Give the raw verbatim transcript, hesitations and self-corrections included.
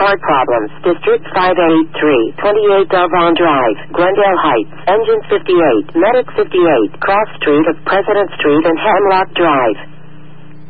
Report problems. District five eighty-three, twenty-eight Delvon Drive, Glendale Heights, Engine fifty-eight, Medic fifty-eight, Cross Street of President Street and Hemlock Drive.